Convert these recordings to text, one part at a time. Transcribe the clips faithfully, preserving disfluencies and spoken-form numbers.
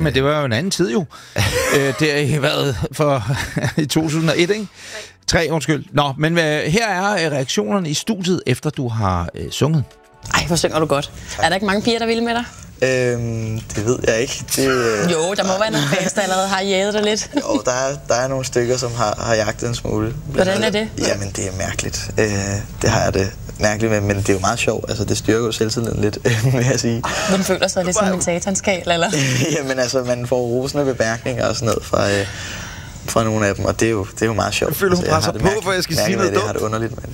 men det var jo en anden tid jo. øh, det har været for i to tusind og et, ikke? Tre, undskyld. Nå, men øh, her er reaktionerne i studiet, efter du har øh, sunget. Ej, hvor synger du godt. Er der ikke mange piger, der vil med dig? Øhm, det ved jeg ikke. Det, øh, jo, der må være nogle fans, der allerede har jæget dig lidt. jo, der er, der er nogle stykker, som har, har jagtet en smule. Hvordan er det? Jamen, det er mærkeligt. Øh, det har jeg det mærkeligt med, men det er jo meget sjovt. Altså, det styrker jo selvtilliden lidt, vil jeg sige. Man føler sig lidt som en satanskal, eller? Jamen, altså, man får rosende bemærkninger og sådan noget fra... Øh, fra nogle af dem, og det er jo, det er jo meget sjovt. Jeg føler, hun presser på, for jeg skal sige noget dumt. Det har det underligt med.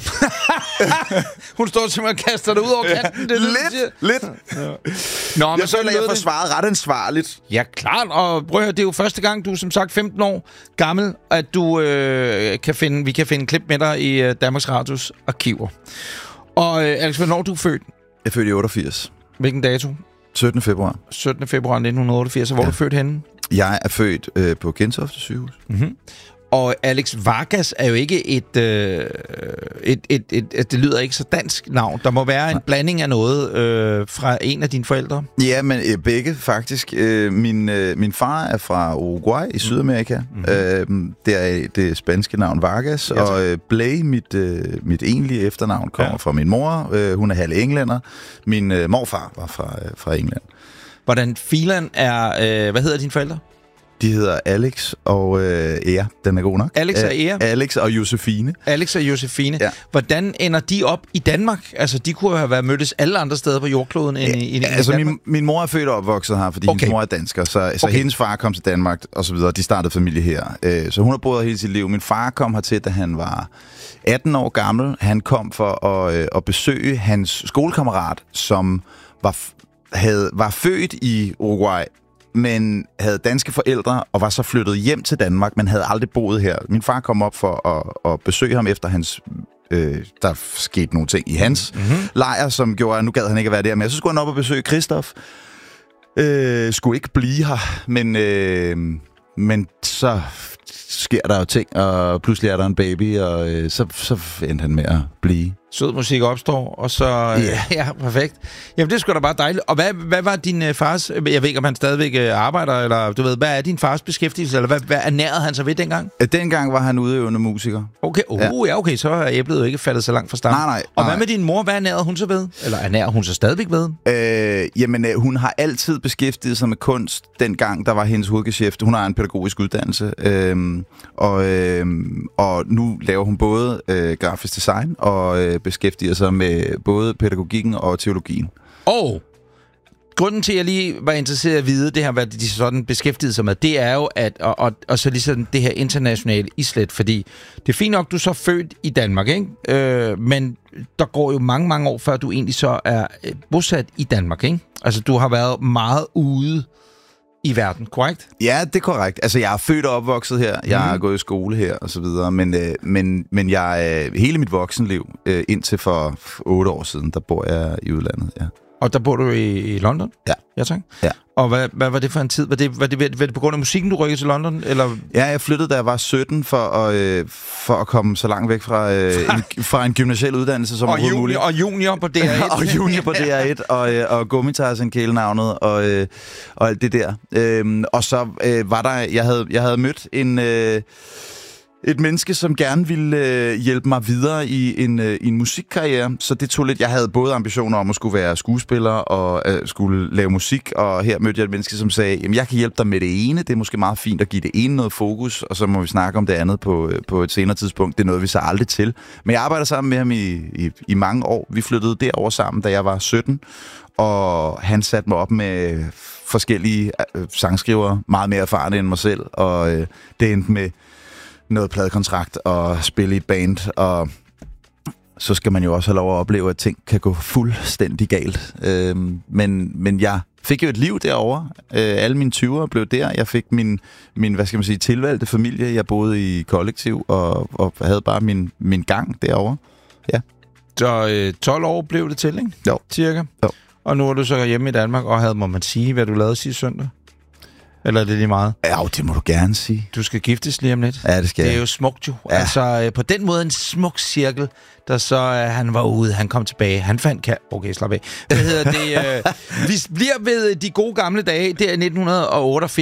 Hun står simpelthen og kaster dig ud over kanten. Det lidt, lidt. Ja. Nå, men jeg så føler, jeg det... får svaret ret ansvarligt. Ja, klart. Og prøv at høre, det er jo første gang, du er som sagt femten år gammel, at du øh, kan finde, vi kan finde klip med dig i uh, Danmarks Radios arkiver. Og øh, Alex, hvornår du er født? Jeg er født i otteogfirs. Hvilken dato? syttende februar. syttende februar nitten otteogfirs. Og hvor ja. er du født henne? Jeg er født øh, på Gentofte sygehus. Mm-hmm. Og Alex Vargas er jo ikke et, øh, et, et, et, et... Det lyder ikke så dansk navn. Der må være en Nej. blanding af noget øh, fra en af dine forældre. Ja, men øh, begge faktisk. Øh, min, øh, min far er fra Uruguay i Sydamerika. Mm-hmm. Øh, det er det spanske navn Vargas. Ja, og øh, Blay, mit, øh, mit egentlige efternavn, kommer ja. fra min mor. Øh, hun er halv englænder. Min øh, morfar var fra, øh, fra England. Hvordan filan er... Øh, hvad hedder dine forældre? De hedder Alex og øh, Ea. Den er god nok. Alex og Ea? Alex og Josefine. Alex og Josefine. Ja. Hvordan ender de op i Danmark? Altså, de kunne have været mødtes alle andre steder på jordkloden end i, i ja, altså, min, min mor er født og opvokset her, fordi okay. hendes mor er dansker. Så, så okay. hendes far kom til Danmark, og så videre. De startede familie her. Så hun har boet hele sit liv. Min far kom hertil, da han var atten år gammel. Han kom for at, at besøge hans skolekammerat, som var, havde, var født i Uruguay, men havde danske forældre og var så flyttet hjem til Danmark, men havde aldrig boet her. Min far kom op for at, at besøge ham efter hans... Øh, der skete nogle ting i hans mm-hmm. lejr, som gjorde, at nu gad han ikke at være der. Men så skulle han op og besøge Christoph. Øh, skulle ikke blive her, men, øh, men så sker der jo ting, og pludselig er der en baby, og øh, så, så endte han med at blive. Sød musik opstår, og så... Yeah. Øh, ja, perfekt. Jamen, det er sgu da bare dejligt. Og hvad, hvad var din øh, fars... Jeg ved ikke, om han stadigvæk øh, arbejder, eller du ved, hvad er din fars beskæftigelse, eller hvad, hvad ernærede han sig ved dengang? Dengang var han udøvende musiker. Okay, uh, ja. ja, okay, så er æblet jo ikke faldet så langt fra starten. Nej, nej. Og nej. hvad med din mor? Hvad ernærede hun så ved? Eller ernærer hun sig stadigvæk ved? Øh, jamen, øh, hun har altid beskæftiget sig med kunst, dengang der var hendes hovedgeschæft. Hun har en pædagogisk uddannelse, øh, og, øh, og nu laver hun både øh, grafisk design og øh, beskæftiger sig med både pædagogikken og teologien. Og grunden til, at jeg lige var interesseret i at vide, det her, hvad de sådan beskæftigede sig med, det er jo, at, og, og, og så ligesom det her internationale islet, fordi det er fint nok, du er så født i Danmark, ikke? Øh, men der går jo mange, mange år, før du egentlig så er bosat i Danmark, ikke? Altså, du har været meget ude i verden, korrekt? Ja, det er korrekt. Altså, jeg er født og opvokset her. Jeg har mm. gået i skole her, og så videre. Men, øh, men, men jeg øh, hele mit voksenliv, øh, indtil for otte år siden, der bor jeg i udlandet, ja. Og der bor du i, i London? Ja. Ja, tak. Ja. Og hvad, hvad var det for en tid? Var det, var det, var det på grund af musikken, du rykkede til London? Eller? Ja, jeg flyttede, da jeg var sytten, for at, øh, for at komme så langt væk fra, øh, en, fra en gymnasial uddannelse som overhovedet muligt. Og junior på D R et. og junior på D R et, og, øh, og Gummitarsen kælenavnet, og, øh, og alt det der. Øhm, og så øh, var der, jeg havde, jeg havde mødt en... Øh, Et menneske, som gerne ville øh, hjælpe mig videre i en, øh, i en musikkarriere. Så det tog lidt... Jeg havde både ambitioner om at skulle være skuespiller og øh, skulle lave musik. Og her mødte jeg et menneske, som sagde, jamen jeg kan hjælpe dig med det ene. Det er måske meget fint at give det ene noget fokus, og så må vi snakke om det andet på, øh, på et senere tidspunkt. Det er noget, vi så aldrig til. Men jeg arbejder sammen med ham i, i, i mange år. Vi flyttede derover sammen, da jeg var sytten. Og han satte mig op med forskellige øh, sangskrivere, meget mere erfarne end mig selv. Og øh, det endte med... noget pladekontrakt og spille i et band, og så skal man jo også have lov at opleve, at ting kan gå fuldstændig galt. Øhm, men, men jeg fik jo et liv derovre. Øh, alle mine tyvere blev der. Jeg fik min, min hvad skal man sige, tilvalgte familie. Jeg boede i kollektiv og, og havde bare min, min gang derovre. Ja. Så øh, tolv år blev det til, ikke? Jo. Cirka. Jo. Og nu er du så hjemme i Danmark, og havde, må man sige, hvad du lavede sidste søndag? Eller er det lige meget? Ja, det må du gerne sige. Du skal giftes lige om lidt. Ja, det skal jeg. Det er jo smukt jo. Ja. Altså, på den måde en smuk cirkel, der så, uh, han var ude, han kom tilbage, han fandt kær... Okay, slap af. Hvad hedder det? Uh, vi bliver ved de gode gamle dage, det er nitten otteogfirs.